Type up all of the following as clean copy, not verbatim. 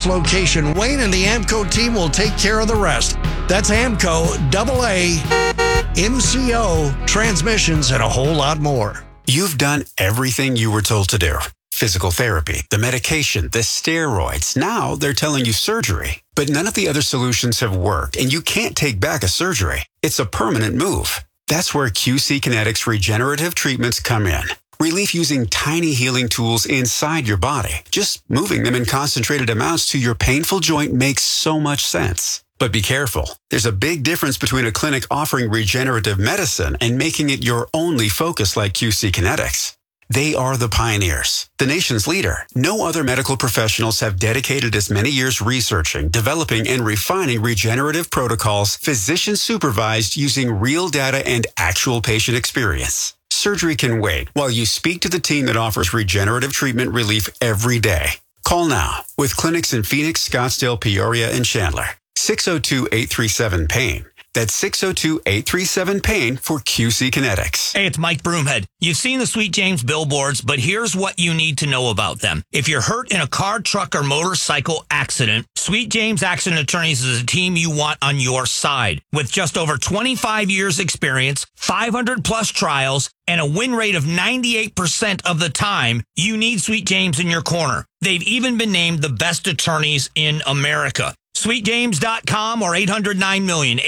location. Wayne and the AAMCO team will take care of the rest. That's AAMCO, AA, MCO, transmissions, and a whole lot more. You've done everything you were told to do. Physical therapy, the medication, the steroids. Now they're telling you surgery. But none of the other solutions have worked, and you can't take back a surgery. It's a permanent move. That's where QC Kinetics regenerative treatments come in. Relief using tiny healing tools inside your body. Just moving them in concentrated amounts to your painful joint makes so much sense. But be careful. There's a big difference between a clinic offering regenerative medicine and making it your only focus like QC Kinetics. They are the pioneers, the nation's leader. No other medical professionals have dedicated as many years researching, developing, and refining regenerative protocols, physician-supervised using real data and actual patient experience. Surgery can wait while you speak to the team that offers regenerative treatment relief every day. Call now with clinics in Phoenix, Scottsdale, Peoria, and Chandler. 602-837-PAIN. That's 602-837-PAIN for QC Kinetics. Hey, it's Mike Broomhead. You've seen the Sweet James billboards, but here's what you need to know about them. If you're hurt in a car, truck, or motorcycle accident, Sweet James Accident Attorneys is a team you want on your side. With just over 25 years experience, 500 plus trials, and a win rate of 98% of the time, you need Sweet James in your corner. They've even been named the best attorneys in America. SweetJames.com or 800-9-million,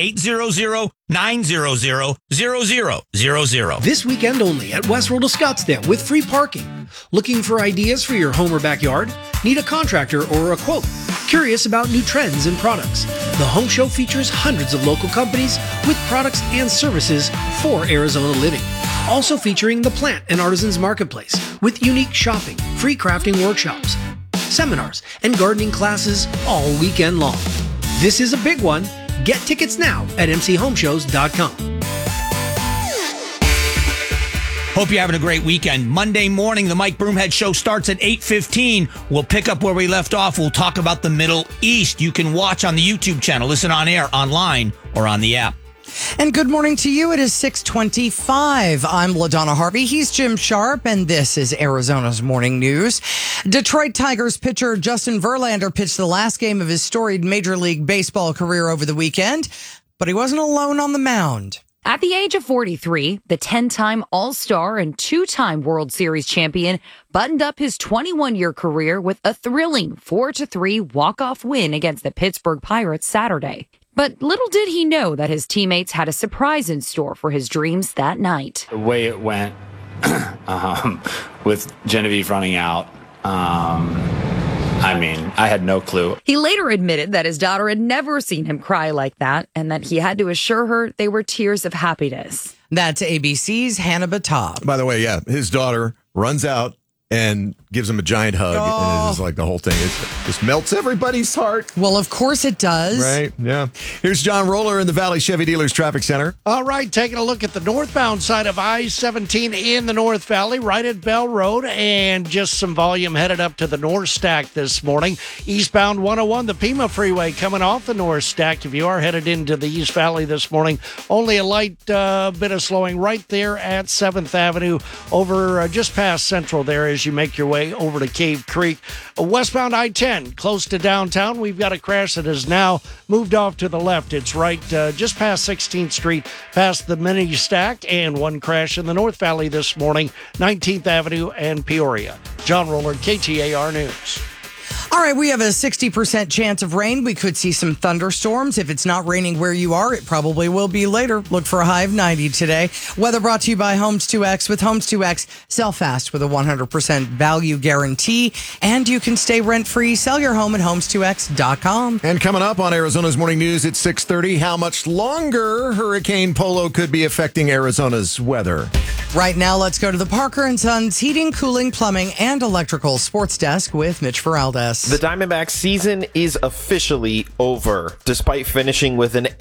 800-900-0000. This weekend only at Westworld of Scottsdale with free parking. Looking for ideas for your home or backyard? Need a contractor or a quote? Curious about new trends and products? The Home Show features hundreds of local companies with products and services for Arizona living. Also featuring the Plant and Artisans Marketplace with unique shopping, free crafting workshops, seminars, and gardening classes all weekend long. This is a big one. Get tickets now at mchomeshows.com. Hope you're having a great weekend. Monday morning, the Mike Broomhead Show starts at 8:15. We'll pick up where we left off. We'll talk about the Middle East. You can watch on the YouTube channel, listen on air, online, or on the app. And good morning to you. It is 6:25. I'm LaDonna Harvey. He's Jim Sharp, and this is Arizona's Morning News. Detroit Tigers pitcher Justin Verlander pitched the last game of his storied Major League Baseball career over the weekend, but he wasn't alone on the mound. At the age of 43, the 10-time All-Star and 2-time World Series champion buttoned up his 21-year career with a thrilling 4-3 walk-off win against the Pittsburgh Pirates Saturday. But little did he know that his teammates had a surprise in store for his dreams that night. The way it went with Genevieve running out, I had no clue. He later admitted that his daughter had never seen him cry like that and that he had to assure her they were tears of happiness. That's ABC's Hannah Batab. By the way, yeah, his daughter runs out and gives him a giant hug. And it's like the whole thing. It just melts everybody's heart. Well, of course it does. Right, yeah. Here's John Roller in the Valley Chevy Dealers Traffic Center. All right, taking a look at the northbound side of I-17 in the North Valley, right at Bell Road, and just some volume headed up to the North Stack this morning. Eastbound 101, the Pima Freeway coming off the North Stack. If you are headed into the East Valley this morning, only a light bit of slowing right there at 7th Avenue over just past Central there as you make your way over to Cave Creek. Westbound I-10, close to downtown, we've got a crash that has now moved off to the left. It's right just past 16th Street, past the mini stack, and one crash in the North Valley this morning, 19th Avenue and Peoria. John Roller, KTAR News. All right, we have a 60% chance of rain. We could see some thunderstorms. If it's not raining where you are, it probably will be later. Look for a high of 90 today. Weather brought to you by Homes 2X. With Homes 2X, sell fast with a 100% value guarantee. And you can stay rent-free. Sell your home at homes2x.com. And coming up on Arizona's Morning News at 6:30, how much longer Hurricane Polo could be affecting Arizona's weather. Right now, let's go to the Parker & Sons Heating, Cooling, Plumbing, and Electrical Sports Desk with Mitch Feraldes. The Diamondbacks season is officially over. Despite finishing with an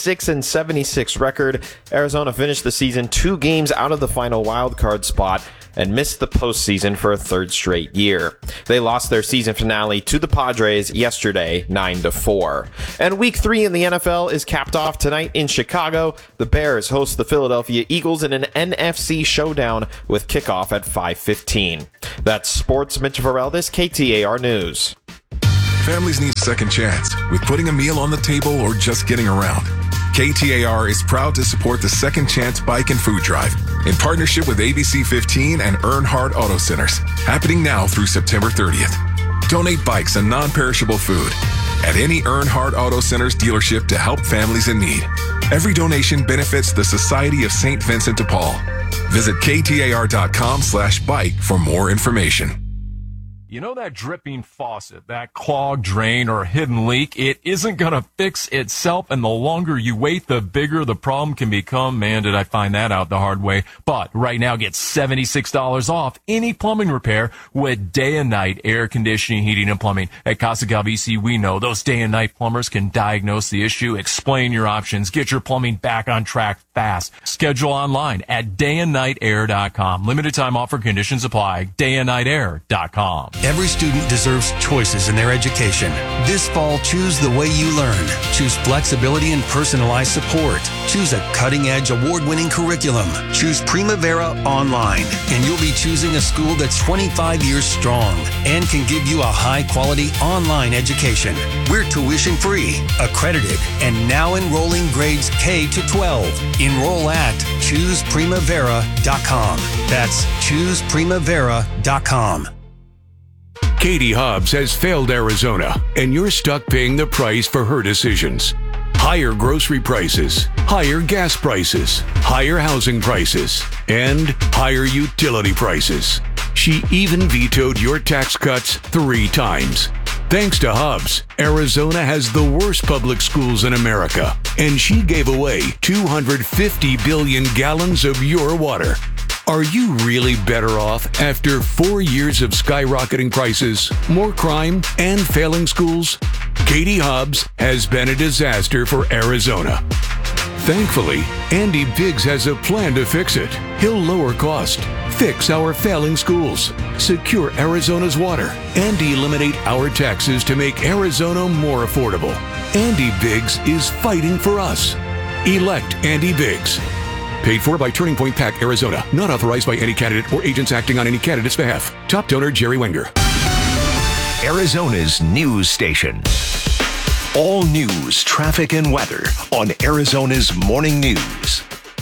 86-76 record, Arizona finished the season 2 games out of the final wildcard spot and missed the postseason for a third straight year. They lost their season finale to the Padres yesterday, 9-4. And Week 3 in the NFL is capped off tonight in Chicago. The Bears host the Philadelphia Eagles in an NFC showdown with kickoff at 5:15. That's Sports. Mitch Feraldes, KTAR News. Families need a second chance with putting a meal on the table or just getting around. KTAR is proud to support the Second Chance Bike and Food Drive in partnership with ABC 15 and Earnhardt Auto Centers, happening now through September 30th. Donate bikes and non-perishable food at any Earnhardt Auto Centers dealership to help families in need. Every donation benefits the Society of St. Vincent de Paul. Visit ktar.com/bike for more information. You know that dripping faucet, that clogged drain or hidden leak? It isn't going to fix itself, and the longer you wait, the bigger the problem can become. Man, did I find that out the hard way. But right now, get $76 off any plumbing repair with Day and Night Air Conditioning, Heating, and Plumbing. At Casa Galvisi, we know those Day and Night plumbers can diagnose the issue, explain your options, get your plumbing back on track fast. Schedule online at dayandnightair.com. Limited time offer, conditions apply. dayandnightair.com. Every student deserves choices in their education. This fall, choose the way you learn. Choose flexibility and personalized support. Choose a cutting-edge, award-winning curriculum. Choose Primavera Online. And you'll be choosing a school that's 25 years strong and can give you a high-quality online education. We're tuition-free, accredited, and now enrolling grades K to 12. Enroll at ChoosePrimavera.com. That's ChoosePrimavera.com. Katie Hobbs has failed Arizona, and you're stuck paying the price for her decisions. Higher grocery prices, higher gas prices, higher housing prices, and higher utility prices. She even vetoed your tax cuts 3 times. Thanks to Hobbs, Arizona has the worst public schools in America, and she gave away 250 billion gallons of your water. Are you really better off after 4 years of skyrocketing prices, more crime, and failing schools? Katie Hobbs has been a disaster for Arizona. Thankfully, Andy Biggs has a plan to fix it. He'll lower cost, fix our failing schools, secure Arizona's water, and eliminate our taxes to make Arizona more affordable. Andy Biggs is fighting for us. Elect Andy Biggs. Paid for by Turning Point PAC, Arizona. Not authorized by any candidate or agents acting on any candidate's behalf. Top donor, Jerry Wenger. Arizona's news station. All news, traffic, and weather on Arizona's Morning News.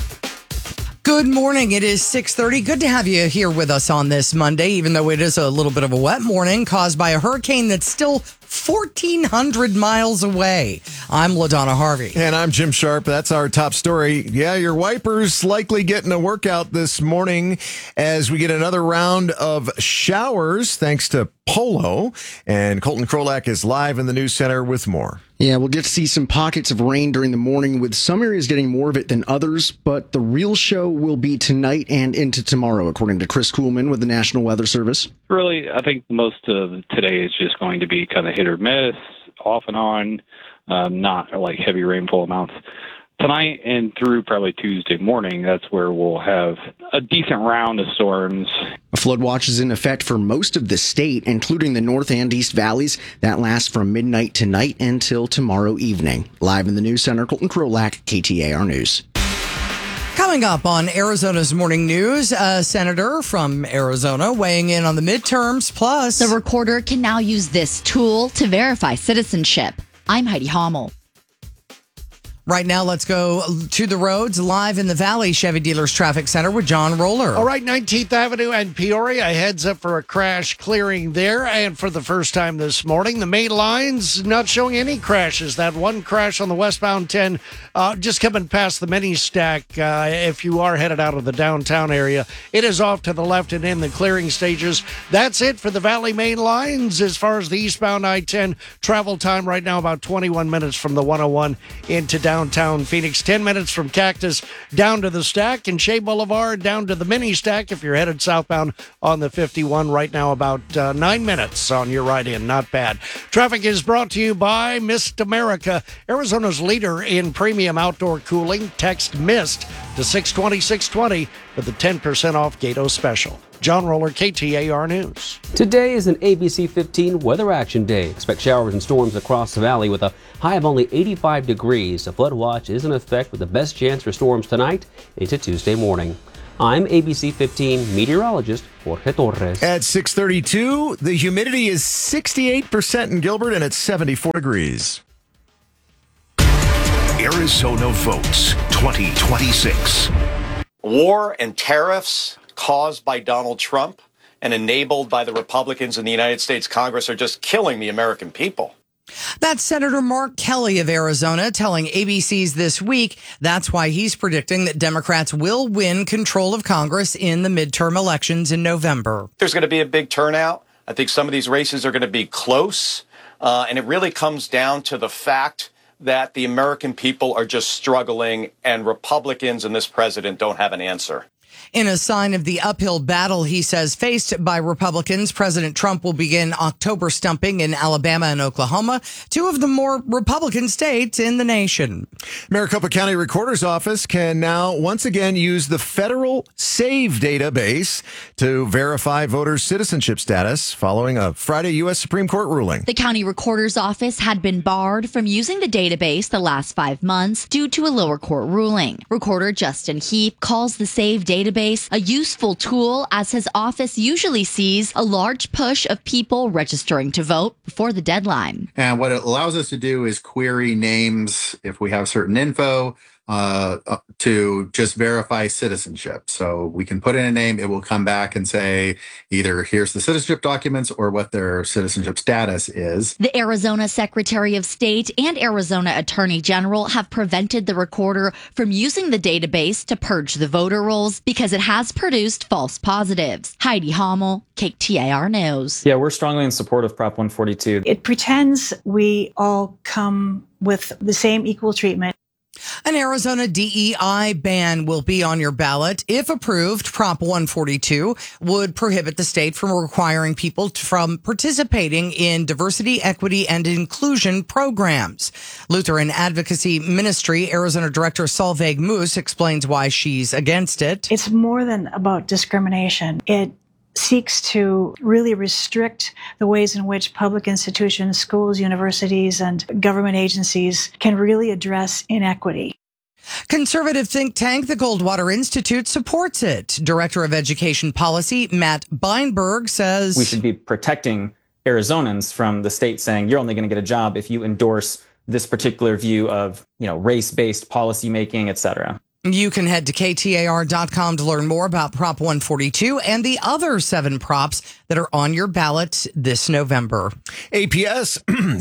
Good morning. It is 6:30. Good to have you here with us on this Monday, even though it is a little bit of a wet morning caused by a hurricane that's still 1,400 miles away. I'm LaDonna Harvey. And I'm Jim Sharp. That's our top story. Yeah, your wipers likely getting a workout this morning as we get another round of showers thanks to Polo. And Colton Krolak is live in the news center with more. Yeah, we'll get to see some pockets of rain during the morning, with some areas getting more of it than others, but the real show will be tonight and into tomorrow, according to Chris Kuhlman with the National Weather Service. Really, I think most of today is just going to be kind of hit or miss, off and on, not like heavy rainfall amounts. Tonight and through probably Tuesday morning, that's where we'll have a decent round of storms. A flood watch is in effect for most of the state, including the North and East Valleys. That lasts from midnight tonight until tomorrow evening. Live in the news center, Colton Krolak, KTAR News. Coming up on Arizona's Morning News, a senator from Arizona weighing in on the midterms, plus... The recorder can now use this tool to verify citizenship. I'm Heidi Hommel. Right now, let's go to the roads live in the Valley Chevy Dealers Traffic Center with John Roller. All right, 19th Avenue and Peoria, heads up for a crash clearing there. And for the first time this morning, the main lines not showing any crashes. That one crash on the westbound 10 just coming past the mini stack. If you are headed out of the downtown area, it is off to the left and in the clearing stages. That's it for the Valley main lines. As far as the eastbound I-10 travel time right now, about 21 minutes from the 101 into downtown Phoenix, 10 minutes from Cactus down to the stack, and Shea Boulevard down to the mini stack if you're headed southbound on the 51 right now, about 9 minutes on your ride in. Not bad. Traffic is brought to you by Mist America, Arizona's leader in premium outdoor cooling. Text MIST to 620-620 for the 10% off Gato special. John Roller, KTAR News. Today is an ABC 15 weather action day. Expect showers and storms across the valley with a high of only 85 degrees. A flood watch is in effect with the best chance for storms tonight into Tuesday morning. I'm ABC 15 meteorologist Jorge Torres. At 6:32, the humidity is 68% in Gilbert, and it's 74 degrees. Arizona votes 2026. War and tariffs caused by Donald Trump and enabled by the Republicans in the United States Congress are just killing the American people. That's Senator Mark Kelly of Arizona telling ABC's This Week that's why he's predicting that Democrats will win control of Congress in the midterm elections in November. There's going to be a big turnout. I think some of these races are going to be close. And it really comes down to the fact that the American people are just struggling and Republicans and this president don't have an answer. In a sign of the uphill battle, he says, faced by Republicans, President Trump will begin October stumping in Alabama and Oklahoma, two of the more Republican states in the nation. Maricopa County Recorder's Office can now once again use the federal SAVE database to verify voters' citizenship status following a Friday U.S. Supreme Court ruling. The county recorder's office had been barred from using the database the last 5 months due to a lower court ruling. Recorder Justin Heap calls the SAVE database a useful tool, as his office usually sees a large push of people registering to vote before the deadline. And what it allows us to do is query names if we have certain info to just verify citizenship. So we can put in a name, it will come back and say either here's the citizenship documents or what their citizenship status is. The Arizona Secretary of State and Arizona Attorney General have prevented the recorder from using the database to purge the voter rolls because it has produced false positives. Heidi Hommel, KTAR News. Yeah, we're strongly in support of Prop 142. It pretends we all come with the same equal treatment. An Arizona DEI ban will be on your ballot. If approved, Prop 142 would prohibit the state from requiring people from participating in diversity, equity, and inclusion programs. Lutheran Advocacy Ministry Arizona Director Solveig Moose explains why she's against it. It's more than about discrimination. It seeks to really restrict the ways in which public institutions, schools, universities, and government agencies can really address inequity. Conservative think tank the Goldwater Institute supports it. Director of Education Policy Matt Beinberg says we should be protecting Arizonans from the state saying you're only going to get a job if you endorse this particular view of, race-based policymaking, et cetera. You can head to KTAR.com to learn more about Prop 142 and the other 7 props that are on your ballot this November. APS,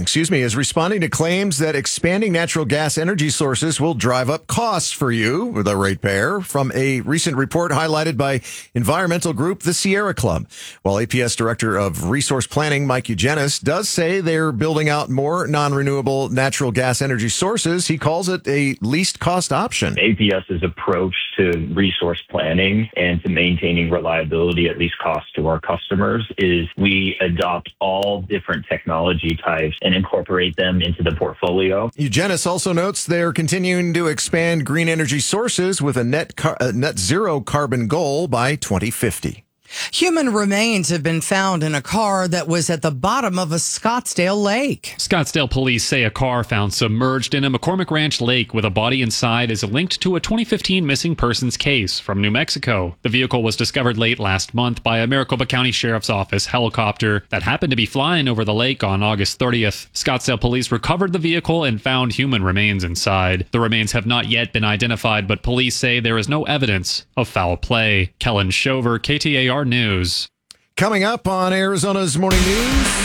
is responding to claims that expanding natural gas energy sources will drive up costs for you, the ratepayer, from a recent report highlighted by environmental group the Sierra Club. While APS Director of Resource Planning Mike Eugenis does say they're building out more non-renewable natural gas energy sources, he calls it a least cost option. APS's approach to resource planning and to maintaining reliability at least cost to our customers is we adopt all different technology types and incorporate them into the portfolio. Eugenis also notes they're continuing to expand green energy sources with a net zero carbon goal by 2050. Human remains have been found in a car that was at the bottom of a Scottsdale lake. Scottsdale police say a car found submerged in a McCormick Ranch lake with a body inside is linked to a 2015 missing persons case from New Mexico. The vehicle was discovered late last month by a Maricopa County Sheriff's Office helicopter that happened to be flying over the lake on August 30th. Scottsdale police recovered the vehicle and found human remains inside. The remains have not yet been identified, but police say there is no evidence of foul play. Kellen Shover, KTAR News. Coming up on Arizona's Morning News,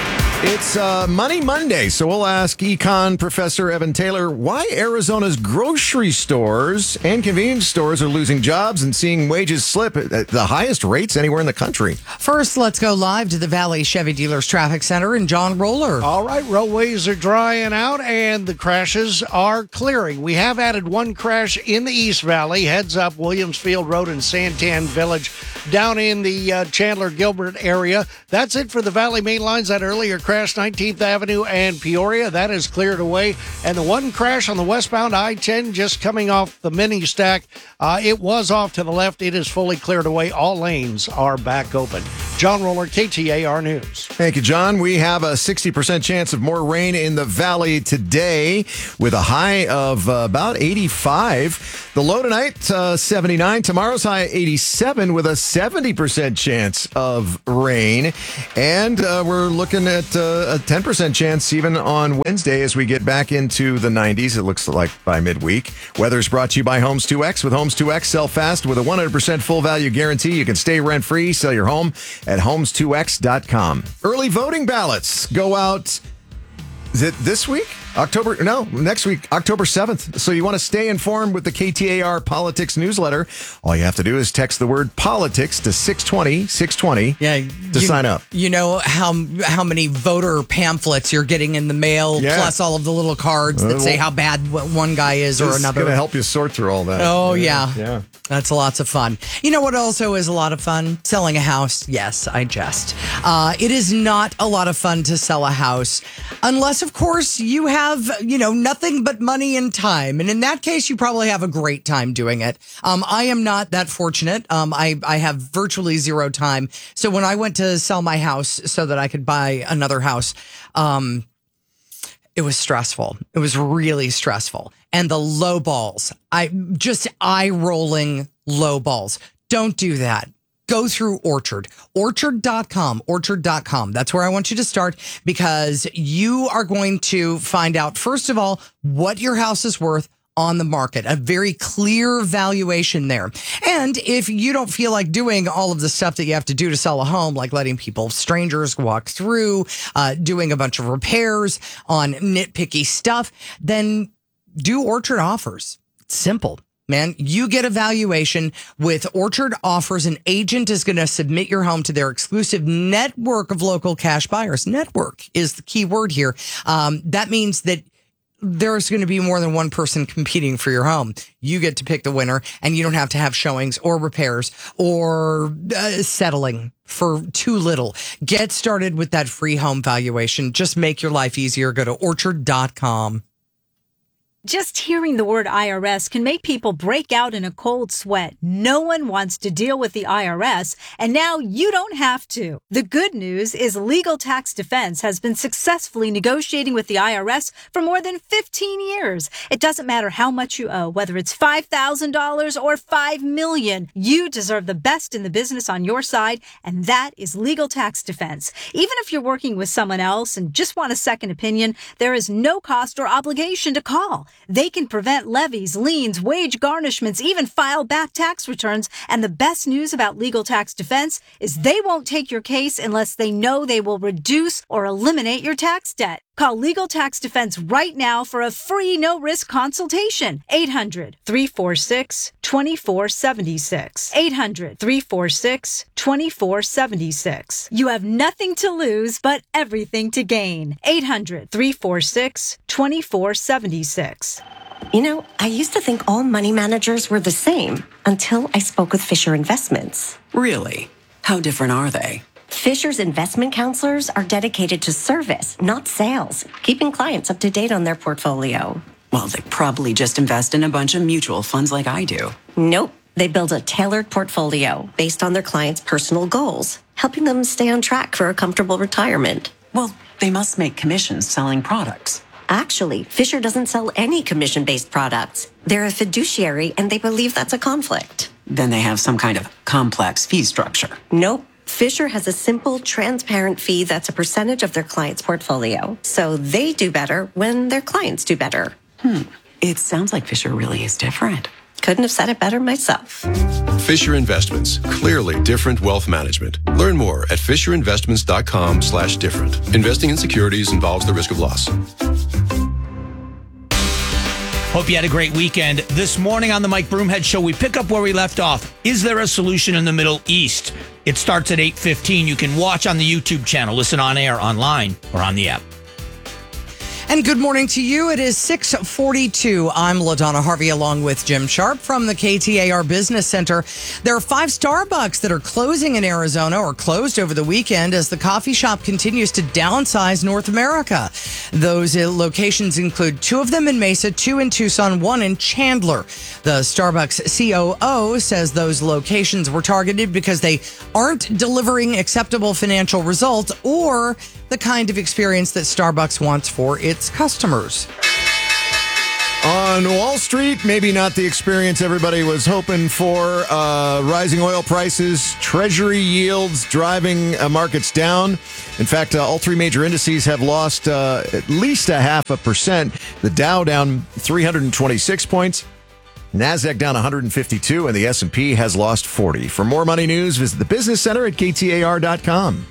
it's Money Monday, so we'll ask econ professor Evan Taylor why Arizona's grocery stores and convenience stores are losing jobs and seeing wages slip at the highest rates anywhere in the country. First, let's go live to the Valley Chevy Dealers Traffic Center and John Roller. All right, roadways are drying out and the crashes are clearing. We have added one crash in the East Valley. Heads up Williamsfield Road and Santan Village down in the Chandler-Gilbert area. That's it for the Valley main lines. That earlier crash 19th Avenue and Peoria, that is cleared away. And the one crash on the westbound I-10 just coming off the mini stack, it was off to the left. It is fully cleared away. All lanes are back open. John Roller, KTAR News. Thank you, John. We have a 60% chance of more rain in the valley today with a high of about 85. The low tonight, 79. Tomorrow's high, 87 with a 70% chance of rain. And we're looking at a 10% chance even on Wednesday as we get back into the 90s. It looks like by midweek. Weather's brought to you by Homes 2X. With Homes 2X, sell fast with a 100% full value guarantee. You can stay rent-free, sell your home at homes2x.com. Early voting ballots go out, is it this week? Next week, October 7th. So you want to stay informed with the KTAR Politics newsletter. All you have to do is text the word politics to 620 to sign up. You know how many voter pamphlets you're getting in the mail, plus all of the little cards that say how bad one guy is or another. It's going to help you sort through all that. Oh, yeah. That's lots of fun. You know what also is a lot of fun? Selling a house. Yes, I jest. It is not a lot of fun to sell a house unless, of course, you have, nothing but money and time. And in that case, you probably have a great time doing it. I am not that fortunate. I have virtually zero time. So when I went to sell my house so that I could buy another house, it was stressful. It was really stressful. And the low balls, eye-rolling low balls. Don't do that. Go through Orchard. Orchard.com. That's where I want you to start because you are going to find out, first of all, what your house is worth on the market, a very clear valuation there. And if you don't feel like doing all of the stuff that you have to do to sell a home, like letting strangers walk through, doing a bunch of repairs on nitpicky stuff, then do Orchard Offers. It's simple. Man, you get a valuation with Orchard Offers. An agent is going to submit your home to their exclusive network of local cash buyers. Network is the key word here. That means that there's going to be more than one person competing for your home. You get to pick the winner, and you don't have to have showings or repairs or settling for too little. Get started with that free home valuation. Just make your life easier. Go to Orchard.com. Just hearing the word IRS can make people break out in a cold sweat. No one wants to deal with the IRS, and now you don't have to. The good news is Legal Tax Defense has been successfully negotiating with the IRS for more than 15 years. It doesn't matter how much you owe, whether it's $5,000 or $5 million. You deserve the best in the business on your side, and that is Legal Tax Defense. Even if you're working with someone else and just want a second opinion, there is no cost or obligation to call. They can prevent levies, liens, wage garnishments, even file back tax returns. And the best news about Legal Tax Defense is they won't take your case unless they know they will reduce or eliminate your tax debt. Call Legal Tax Defense right now for a free no-risk consultation. 800-346-2476. 800-346-2476. You have nothing to lose, but everything to gain. 800-346-2476. You know, I used to think all money managers were the same until I spoke with Fisher Investments. Really? How different are they? Fisher's investment counselors are dedicated to service, not sales, keeping clients up to date on their portfolio. Well, they probably just invest in a bunch of mutual funds like I do. Nope. They build a tailored portfolio based on their clients' personal goals, helping them stay on track for a comfortable retirement. Well, they must make commissions selling products. Actually, Fisher doesn't sell any commission-based products. They're a fiduciary, and they believe that's a conflict. Then they have some kind of complex fee structure. Nope. Fisher has a simple, transparent fee that's a percentage of their client's portfolio. So they do better when their clients do better. It sounds like Fisher really is different. Couldn't have said it better myself. Fisher Investments. Clearly different wealth management. Learn more at FisherInvestments.com/different. Investing in securities involves the risk of loss. Hope you had a great weekend. This morning on the Mike Broomhead Show, we pick up where we left off. Is there a solution in the Middle East? It starts at 8:15. You can watch on the YouTube channel, listen on air, online, or on the app. And good morning to you. It is 6:42. I'm LaDonna Harvey along with Jim Sharp from the KTAR Business Center. There are 5 Starbucks that are closing in Arizona or closed over the weekend as the coffee shop continues to downsize North America. Those locations include 2 of them in Mesa, 2 in Tucson, 1 in Chandler. The Starbucks COO says those locations were targeted because they aren't delivering acceptable financial results or the kind of experience that Starbucks wants for its customers. On Wall Street, maybe not the experience everybody was hoping for. Rising oil prices, treasury yields driving markets down. In fact, all 3 major indices have lost at least 0.5%. The Dow down 326 points. NASDAQ down 152, and the S&P has lost 40. For more money news, visit the Business Center at KTAR.com.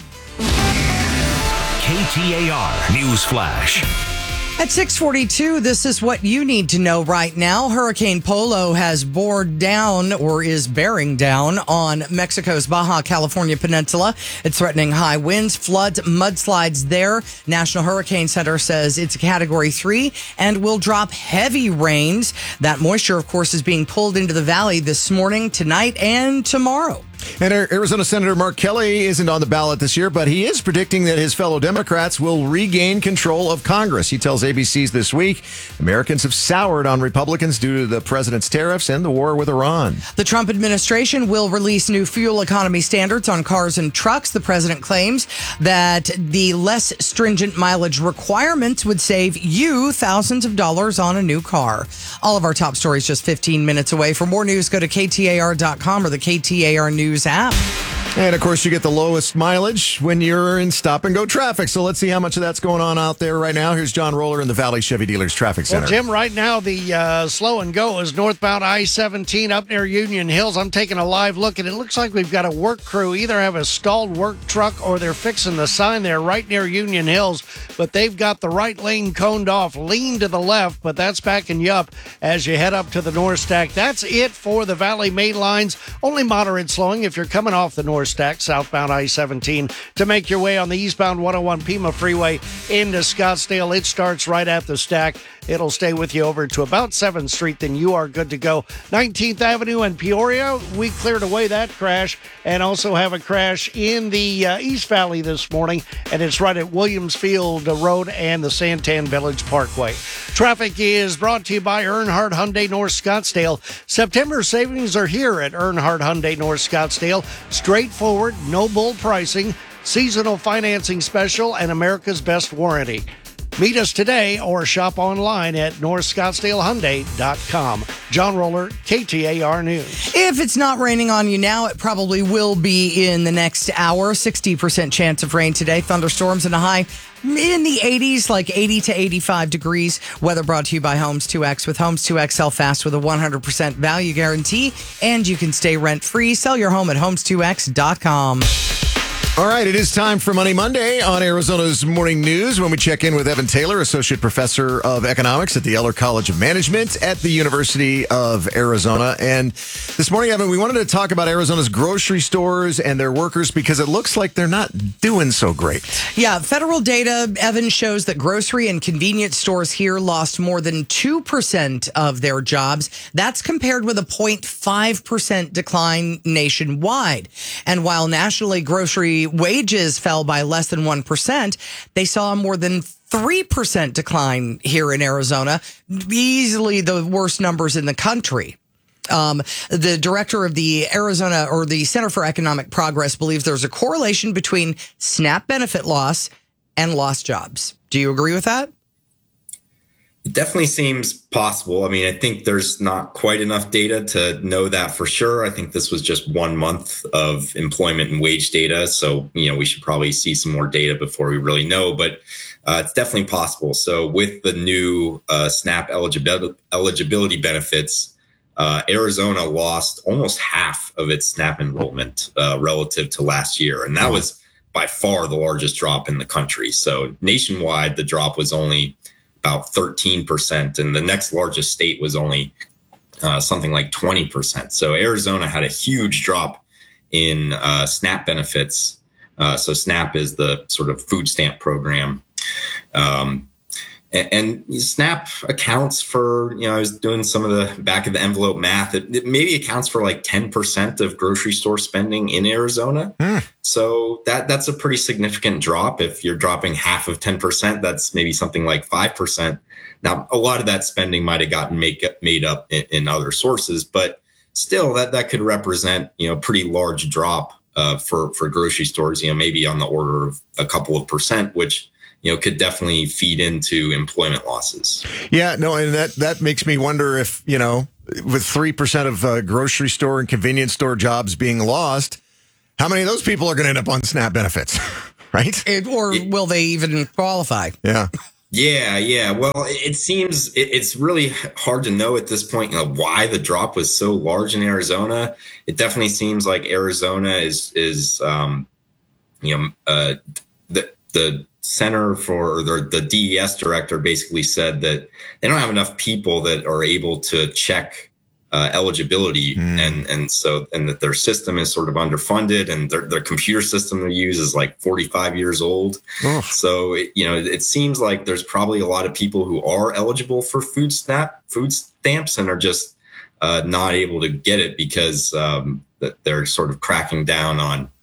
KTAR News Flash. At 6:42, this is what you need to know right now. Hurricane Polo has bore down or is bearing down on Mexico's Baja California Peninsula. It's threatening high winds, floods, mudslides there. National Hurricane Center says it's a Category 3 and will drop heavy rains. That moisture, of course, is being pulled into the valley this morning, tonight, and tomorrow. And Arizona Senator Mark Kelly isn't on the ballot this year, but he is predicting that his fellow Democrats will regain control of Congress. He tells ABC's This Week Americans have soured on Republicans due to the president's tariffs and the war with Iran. The Trump administration will release new fuel economy standards on cars and trucks. The president claims that the less stringent mileage requirements would save you thousands of dollars on a new car. All of our top stories just 15 minutes away. For more news, go to KTAR.com or the KTAR News app. And, of course, you get the lowest mileage when you're in stop-and-go traffic. So let's see how much of that's going on out there right now. Here's John Roller in the Valley Chevy Dealers Traffic Center. Well, Jim, right now the slow and go is northbound I-17 up near Union Hills. I'm taking a live look, and it looks like we've got a work crew either have a stalled work truck or they're fixing the sign there right near Union Hills. But they've got the right lane coned off, lean to the left, but that's backing you up as you head up to the North Stack. That's it for the Valley main lines. Only moderate slowing if you're coming off the North Stack, southbound I-17, to make your way on the eastbound 101 Pima Freeway into Scottsdale. It starts right at the stack. It'll stay with you over to about 7th Street, then you are good to go. 19th Avenue and Peoria, we cleared away that crash and also have a crash in the East Valley this morning, and it's right at Williams Field Road and the Santan Village Parkway. Traffic is brought to you by Earnhardt Hyundai North Scottsdale. September savings are here at Earnhardt Hyundai North Scottsdale. Straightforward, no bull pricing, seasonal financing special, and America's best warranty. Meet us today or shop online at NorthScottsdaleHyundai.com. John Roller, KTAR News. If it's not raining on you now, it probably will be in the next hour. 60% chance of rain today. Thunderstorms and a high in the 80s, like 80 to 85 degrees. Weather brought to you by Homes 2X. With Homes 2X, sell fast with a 100% value guarantee, and you can stay rent-free. Sell your home at Homes2X.com. All right, it is time for Money Monday on Arizona's Morning News when we check in with Evan Taylor, Associate Professor of Economics at the Eller College of Management at the University of Arizona. And this morning, Evan, we wanted to talk about Arizona's grocery stores and their workers because it looks like they're not doing so great. Yeah, federal data, Evan, shows that grocery and convenience stores here lost more than 2% of their jobs. That's compared with a 0.5% decline nationwide. And while nationally grocery wages fell by less than 1%, they saw more than 3% decline here in Arizona, easily the worst numbers in the country. The director of the Arizona or the Center for Economic Progress believes there's a correlation between SNAP benefit loss and lost jobs. Do you agree with that? It definitely seems possible. I mean, I think there's not quite enough data to know that for sure. I think this was just 1 month of employment and wage data. So, we should probably see some more data before we really know, but it's definitely possible. So with the new SNAP eligibility benefits, Arizona lost almost half of its SNAP enrollment relative to last year. And that was by far the largest drop in the country. So nationwide, the drop was only about 13%, and the next largest state was only something like 20%. So Arizona had a huge drop in SNAP benefits. So SNAP is the sort of food stamp program. And SNAP accounts for, I was doing some of the back of the envelope math. It maybe accounts for like 10% of grocery store spending in Arizona. So that's a pretty significant drop. If you're dropping half of 10%, that's maybe something like 5%. Now, a lot of that spending might have gotten made up in other sources, but still that could represent, a pretty large drop for grocery stores, maybe on the order of a couple of percent, which could definitely feed into employment losses. Yeah, no, and that makes me wonder if, with 3% of grocery store and convenience store jobs being lost, how many of those people are going to end up on SNAP benefits, right? Or will they even qualify? Yeah. Yeah. Well, it seems it's really hard to know at this point, why the drop was so large in Arizona. It definitely seems like Arizona is the center for the DES director basically said that they don't have enough people that are able to check eligibility, and that their system is sort of underfunded, and their computer system they use is like 45 years old. So it seems like there's probably a lot of people who are eligible for food stamps and are just not able to get it because that they're sort of cracking down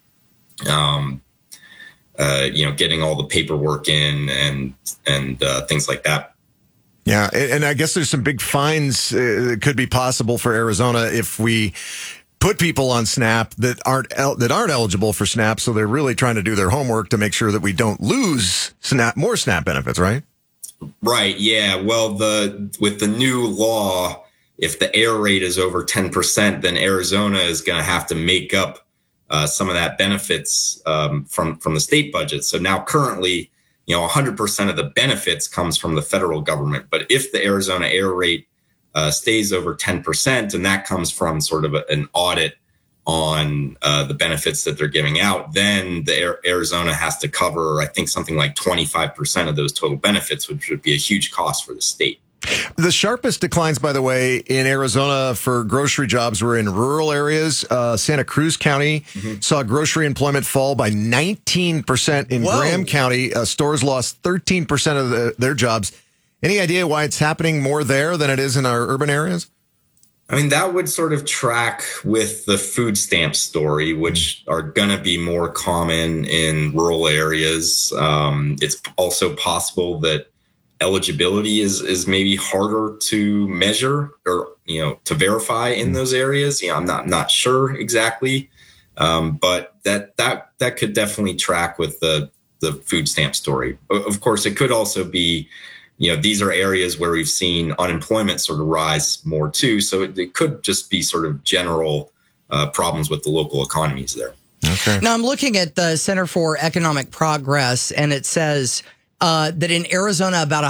on getting all the paperwork in and things like that. Yeah, and I guess there's some big fines that could be possible for Arizona if we put people on SNAP that aren't eligible for SNAP. So they're really trying to do their homework to make sure that we don't lose more SNAP benefits, right? Right. Yeah. Well, with the new law, if the error rate is over 10%, then Arizona is going to have to make up some of that benefits from the state budget. So now currently, 100% of the benefits comes from the federal government. But if the Arizona error rate stays over 10%, and that comes from sort of an audit on the benefits that they're giving out, then the Arizona has to cover, I think, something like 25% of those total benefits, which would be a huge cost for the state. The sharpest declines, by the way, in Arizona for grocery jobs were in rural areas. Santa Cruz County saw grocery employment fall by 19%. In Graham County, stores lost 13% of their jobs. Any idea why it's happening more there than it is in our urban areas? I mean, that would sort of track with the food stamp story, which are going to be more common in rural areas. It's also possible that eligibility is maybe harder to measure or, to verify in those areas. I'm not sure exactly. But that could definitely track with the food stamp story. Of course, it could also be, these are areas where we've seen unemployment sort of rise more too. So it could just be sort of general problems with the local economies there. Okay. Now I'm looking at the Center for Economic Progress, and it says that in Arizona, about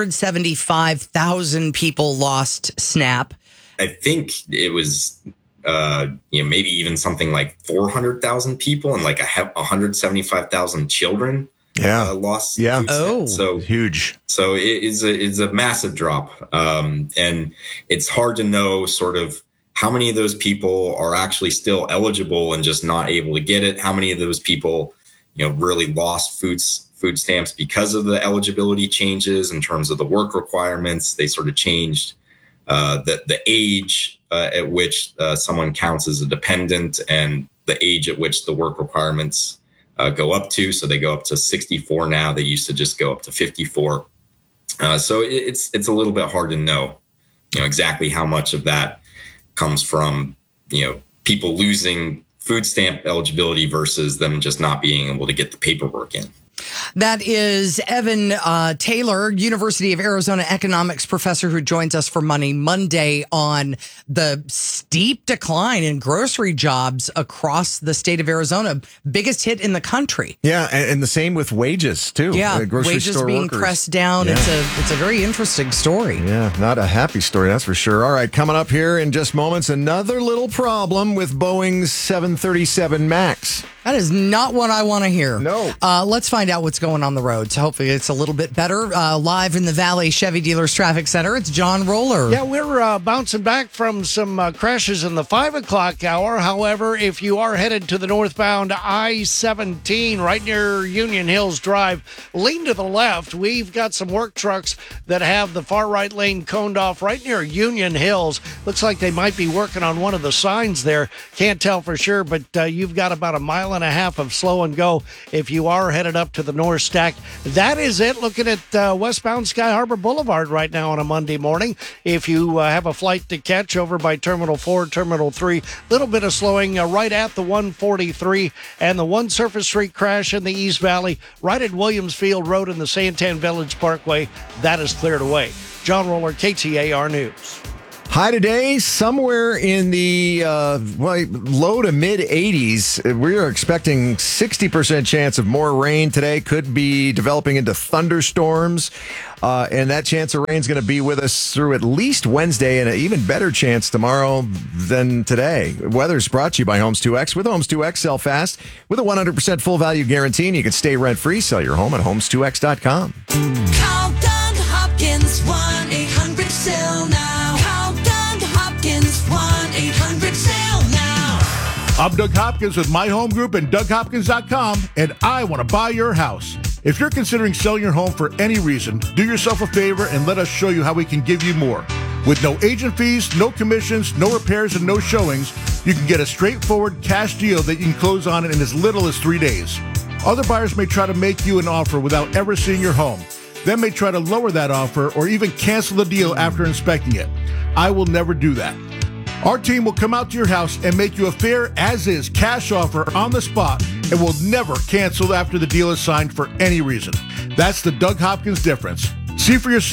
175,000 people lost SNAP. I think it was, maybe even something like 400,000 people and like 175,000 children. Lost. Yeah. So huge. So it's a massive drop. And it's hard to know sort of how many of those people are actually still eligible and just not able to get it. How many of those people, really lost food stamps because of the eligibility changes in terms of the work requirements. They sort of changed the age at which someone counts as a dependent and the age at which the work requirements go up to. So they go up to 64 now. They used to just go up to 54. So it's a little bit hard to know, exactly how much of that comes from, people losing food stamp eligibility versus them just not being able to get the paperwork in. That is Evan Taylor, University of Arizona economics professor, who joins us for Money Monday on the steep decline in grocery jobs across the state of Arizona. Biggest hit in the country. Yeah, and the same with wages, too. Yeah, wages being workers. pressed down. Yeah. It's a very interesting story. Yeah, not a happy story, that's for sure. All right, coming up here in just moments, another little problem with Boeing's 737 MAX. That is not what I want to hear. No. Let's find out what's going on the roads. Hopefully it's a little bit better. Live in the Valley Chevy Dealers Traffic Center, it's John Roller. Yeah, we're bouncing back from some crashes in the 5 o'clock hour. However, if you are headed to the northbound I-17 right near Union Hills Drive, lean to the left. We've got some work trucks that have the far right lane coned off right near Union Hills. Looks like they might be working on one of the signs there. Can't tell for sure, but you've got about a mile and a half of slow and go if you are headed up to the North Stack. That is it. Looking at westbound Sky Harbor Boulevard right now on a Monday morning. If you have a flight to catch over by Terminal 4, Terminal 3, little bit of slowing right at the 143 and the one Surface Street crash in the East Valley right at Williams Field Road in the Santan Village Parkway. That is cleared away. John Roller, KTAR News. High today, somewhere in the low to mid 80s. We are expecting 60% chance of more rain today. Could be developing into thunderstorms. And that chance of rain is going to be with us through at least Wednesday, and an even better chance tomorrow than today. Weather's brought to you by Homes 2X. With Homes 2X, sell fast with a 100% full value guarantee, and you can stay rent-free. Sell your home at homes2x.com. Call Doug Hopkins, 1-800-SELL now. Doug Hopkins, 1-800-SELL now. I'm Doug Hopkins with My Home Group and DougHopkins.com, and I want to buy your house. If you're considering selling your home for any reason, do yourself a favor and let us show you how we can give you more. With no agent fees, no commissions, no repairs, and no showings, you can get a straightforward cash deal that you can close on in as little as 3 days. Other buyers may try to make you an offer without ever seeing your home. Then may try to lower that offer or even cancel the deal after inspecting it. I will never do that. Our team will come out to your house and make you a fair as-is cash offer on the spot and will never cancel after the deal is signed for any reason. That's the Doug Hopkins difference. See for yourself.